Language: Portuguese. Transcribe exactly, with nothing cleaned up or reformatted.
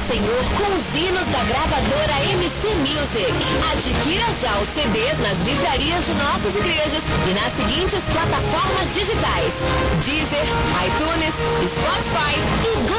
Senhor com os hinos da gravadora M C Music. Adquira já os C Ds nas livrarias de nossas igrejas e nas seguintes plataformas digitais: Deezer, iTunes, Spotify e Google